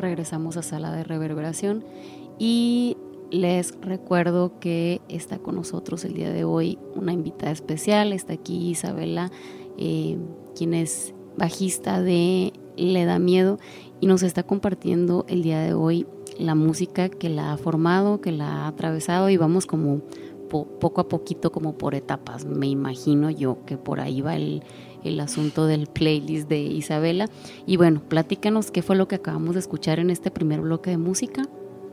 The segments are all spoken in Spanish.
regresamos a Sala de Reverberación y les recuerdo que está con nosotros el día de hoy una invitada especial. Está aquí Isabela, quien es bajista de Le Da Miedo y nos está compartiendo el día de hoy la música que la ha formado, que la ha atravesado, y vamos como poco a poquito, como por etapas. Me imagino yo que por ahí va el asunto del playlist de Isabela. Y bueno, platícanos qué fue lo que acabamos de escuchar en este primer bloque de música.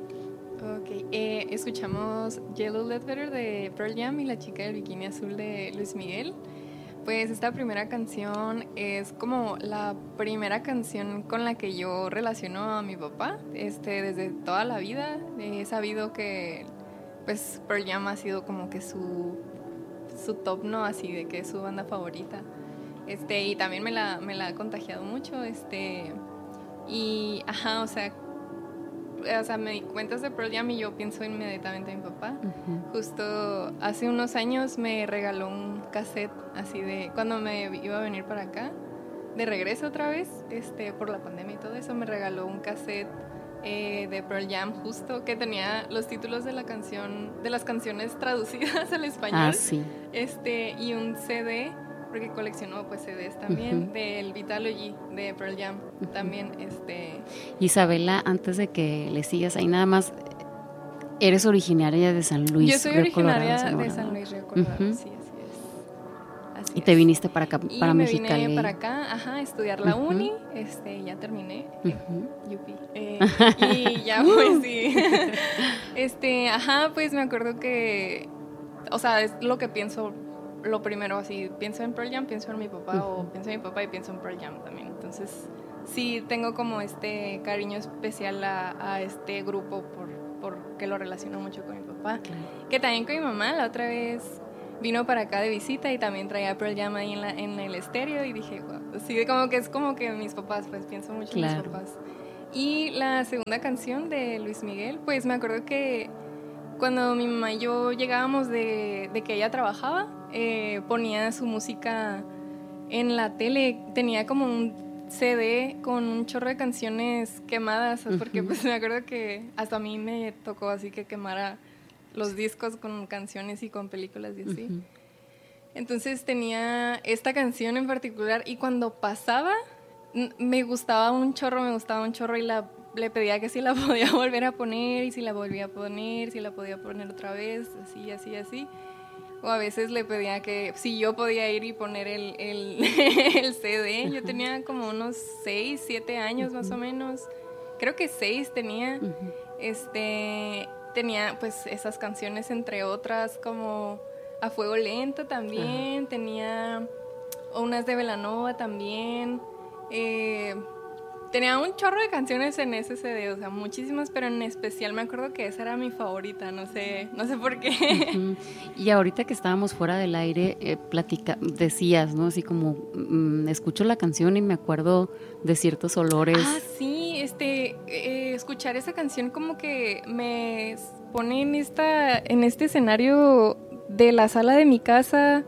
Escuchamos Yellow Ledbetter de Pearl Jam y La chica del bikini azul de Luis Miguel. Pues esta primera canción es como la primera canción con la que yo relaciono a mi papá. Desde toda la vida he sabido que pues Pearl Jam ha sido como que su top, ¿no? Así de que es su banda favorita. Y también me la ha contagiado mucho. Y ajá, o sea, me cuentas de Pearl Jam y yo pienso inmediatamente en mi papá. Uh-huh. Justo hace unos años me regaló un cassette así de cuando me iba a venir para acá de regreso otra vez, por la pandemia y todo eso, me regaló un cassette de Pearl Jam justo que tenía los títulos de las canciones traducidas al español. Ah, sí. Y un CD, porque coleccionó pues CDs también, uh-huh, del Vitalogy de Pearl Jam, uh-huh, también. Isabela, antes de que le sigas ahí, nada más, eres originaria de San Luis. Yo soy originaria de San Luis, Río Colorado, uh-huh, sí, así y te viniste para acá, para Mexicali. Y me vine para acá, a estudiar la uni, ya terminé, yupi, y ya pues sí, pues me acuerdo que, o sea, es lo que pienso. Lo primero, así, pienso en Pearl Jam, pienso en mi papá, uh-huh, o pienso en mi papá y pienso en Pearl Jam también. Entonces, sí, tengo como cariño especial a este grupo porque lo relaciono mucho con mi papá. Okay. Que también con mi mamá, la otra vez vino para acá de visita y también traía Pearl Jam ahí en el estéreo y dije, wow, sí, como que es como que mis papás, pues pienso mucho en mis papás. Y la segunda canción de Luis Miguel, pues me acuerdo que cuando mi mamá y yo llegábamos de que ella trabajaba, ponía su música en la tele. Tenía como un CD con un chorro de canciones quemadas, uh-huh, porque pues me acuerdo que hasta a mí me tocó así que quemara los discos con canciones y con películas y así. Uh-huh. Entonces tenía esta canción en particular y cuando pasaba me gustaba un chorro y le pedía que si la podía volver a poner y si la volvía a poner, si la podía poner otra vez, así. O a veces le pedía que si yo podía ir y poner el CD. Yo tenía como unos 6, 7 años, uh-huh, más o menos. Creo que 6 tenía. Uh-huh. Tenía pues esas canciones, entre otras, como A Fuego Lento también. Uh-huh. Tenía unas de Belanova también. Tenía un chorro de canciones en ese CD, o sea, muchísimas, pero en especial me acuerdo que esa era mi favorita, no sé por qué. Uh-huh. Y ahorita que estábamos fuera del aire, decías, ¿no? Así como, escucho la canción y me acuerdo de ciertos olores. Ah, sí, escuchar esa canción como que me pone en este escenario de la sala de mi casa.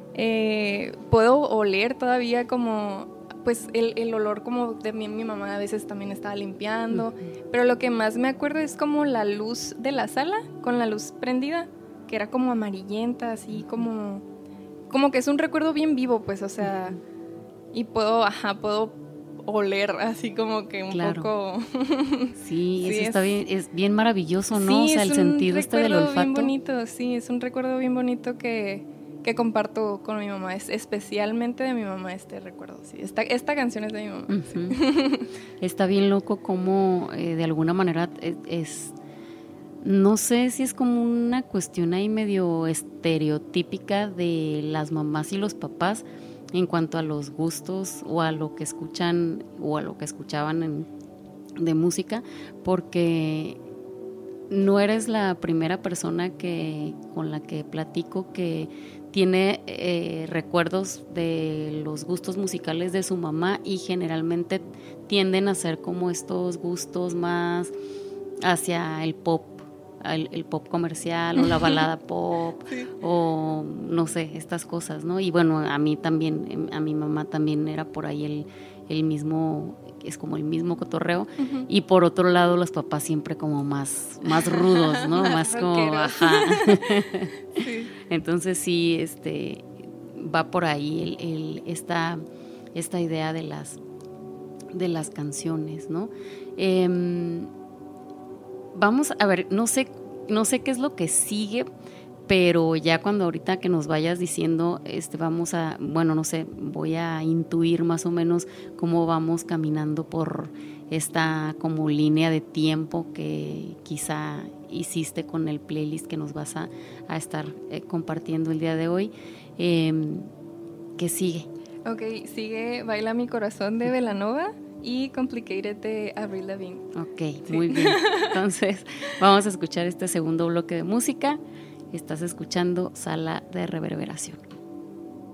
Puedo oler todavía como pues el olor como de mi mamá a veces también estaba limpiando, uh-huh, pero lo que más me acuerdo es como la luz de la sala con la luz prendida, que era como amarillenta, así como que es un recuerdo bien vivo, pues, o sea, y puedo oler así como que un poco. Sí, eso está bien, es bien maravilloso, ¿no? Sí, o sea, el sentido del olfato. Bien bonito, sí, es un recuerdo bien bonito que comparto con mi mamá, es especialmente de mi mamá este recuerdo, sí. Esta canción es de mi mamá. Uh-huh. Sí. Está bien loco como de alguna manera es, no sé si es como una cuestión ahí medio estereotípica de las mamás y los papás en cuanto a los gustos o a lo que escuchan o a lo que escuchaban de música, porque no eres la primera persona con la que platico que tiene recuerdos de los gustos musicales de su mamá y generalmente tienden a ser como estos gustos más hacia el pop el pop comercial o la balada pop, sí, o no sé, estas cosas, ¿no? Y bueno, a mí también, a mi mamá también era por ahí el mismo, es como el mismo cotorreo. Uh-huh. Y por otro lado, los papás siempre como más rudos, ¿no? más como, ajá. Sí. Entonces sí, va por ahí esta idea de las canciones, ¿no? Vamos a ver, no sé qué es lo que sigue, pero ya cuando ahorita que nos vayas diciendo, vamos a, bueno, no sé, voy a intuir más o menos cómo vamos caminando por esta como línea de tiempo que quizá hiciste con el playlist que nos vas a estar compartiendo el día de hoy. ¿Qué sigue? Ok, sigue Baila mi corazón de Belanova y Complicated de Avril Lavigne. Ok, sí, muy bien. Entonces vamos a escuchar este segundo bloque de música. Estás escuchando Sala de Reverberación.